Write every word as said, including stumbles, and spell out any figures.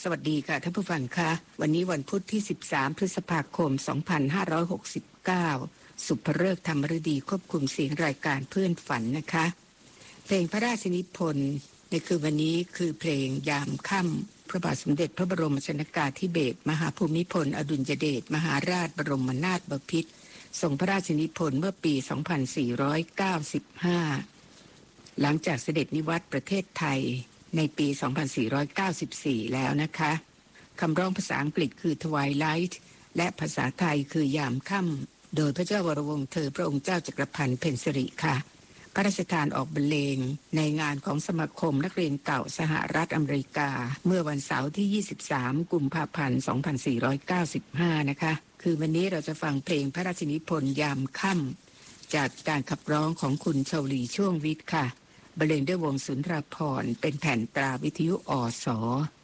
สวัสดีค่ะท่านผู้ฟังคะวันนี้วันพุธที่สิบสามพฤษภาคมสองพันห้าร้อยหกสิบเก้าสุภฤกษ์ธรรมฤดีควบคุมเสียงรายการเพื่อนฝันนะคะเพลงพระราชนิพนธ์ในคืนวันนี้คือเพลงยามค่ำพระบาทสมเด็จพระบรมชนกาธิเบศรมหาภูมิพลอดุลยเดชมหาราชบรมนาถบพิตรทรงพระราชนิพนธ์เมื่อปีสองพันสี่ร้อยเก้าสิบห้าหลังจากเสด็จนิวัตรประเทศไทยในปี สองพันสี่ร้อยเก้าสิบสี่ แล้วนะคะคำร้องภาษาอังกฤษคือ Twilight และภาษาไทยคือยามค่ำโดยพระเจ้าวรวงศ์เธอพระองค์เจ้าจักรพันธ์เพ็ญสิริค่ะพระราชทานออกบรรเลงในงานของสมาคมนักเรียนเก่าสหรัฐอเมริกาเมื่อวันเสาร์ที่ยี่สิบสามกุมภาพันธ์สองพันสี่ร้อยเก้าสิบห้านะคะคือวันนี้เราจะฟังเพลงพระราชนิพนธ์ยามค่ำจากการขับร้องของคุณชลีช่วงวิทย์ค่ะบรรเลงด้วยวงสุนทรภรณ์เป็นแผ่นตราวิทยุอส